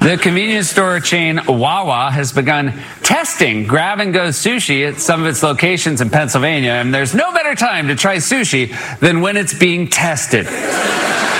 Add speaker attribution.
Speaker 1: The convenience store chain Wawa has begun testing grab-and-go sushi at some of its locations in Pennsylvania, and there's no better time to try sushi than when it's being tested.